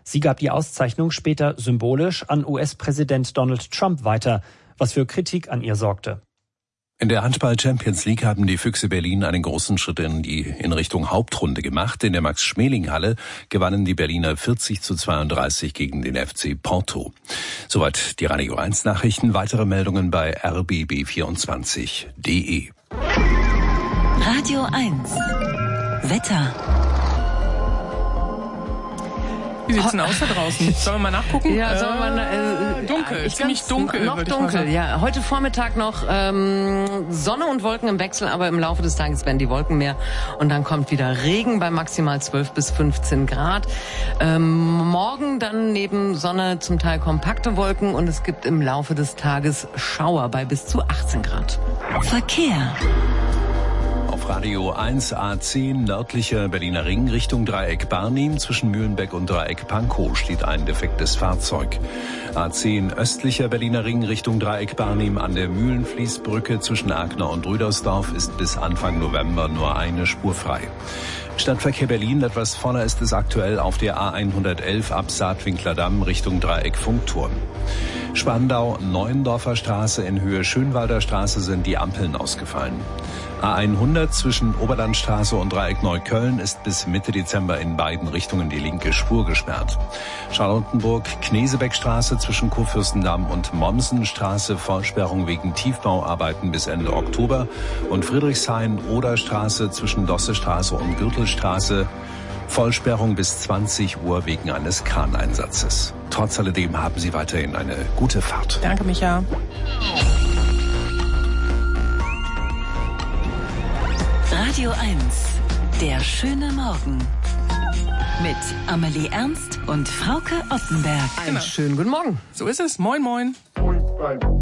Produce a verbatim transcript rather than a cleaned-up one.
Sie gab die Auszeichnung später symbolisch an U S-Präsident Donald Trump weiter, was für Kritik an ihr sorgte. In der Handball-Champions League haben die Füchse Berlin einen großen Schritt in die in Richtung Hauptrunde gemacht. In der Max-Schmeling-Halle gewannen die Berliner vierzig zu zweiunddreißig gegen den F C Porto. Soweit die Radio eins Nachrichten. Weitere Meldungen bei r b b vierundzwanzig punkt d e. Radio eins Wetter. Wie sieht's denn aus da draußen? Sollen wir mal nachgucken? Ja, sollen wir mal, äh, dunkel, ich ziemlich dunkel. Noch dunkel, ja. Heute Vormittag noch ähm, Sonne und Wolken im Wechsel, aber im Laufe des Tages werden die Wolken mehr und dann kommt wieder Regen bei maximal zwölf bis fünfzehn Grad. Ähm, morgen dann neben Sonne zum Teil kompakte Wolken und es gibt im Laufe des Tages Schauer bei bis zu achtzehn Grad. Verkehr. Auf Radio eins A zehn nördlicher Berliner Ring Richtung Dreieck Barnim. Zwischen Mühlenbeck und Dreieck Pankow steht ein defektes Fahrzeug. A zehn östlicher Berliner Ring Richtung Dreieck Barnim an der Mühlenfließbrücke zwischen Agner und Rüdersdorf ist bis Anfang November nur eine Spur frei. Stadtverkehr Berlin, etwas voller ist es aktuell auf der A hundertelf ab Saatwinkler Damm Richtung Dreieck Funkturm. Spandau, Neuendorfer Straße in Höhe Schönwalder Straße sind die Ampeln ausgefallen. A hundert zwischen Oberlandstraße und Dreieck Neukölln ist bis Mitte Dezember in beiden Richtungen die linke Spur gesperrt. Charlottenburg, Knesebeckstraße zwischen Kurfürstendamm und Mommsenstraße, Vollsperrung wegen Tiefbauarbeiten bis Ende Oktober. Und Friedrichshain-Oderstraße zwischen Dossestraße und Gürtelstraße, Vollsperrung bis zwanzig Uhr wegen eines Kraneinsatzes. Trotz alledem haben Sie weiterhin eine gute Fahrt. Danke, Micha. Radio eins, der schöne Morgen. Mit Amelie Ernst und Frauke Ottenberg. Einen schönen guten Morgen. So ist es. Moin, moin.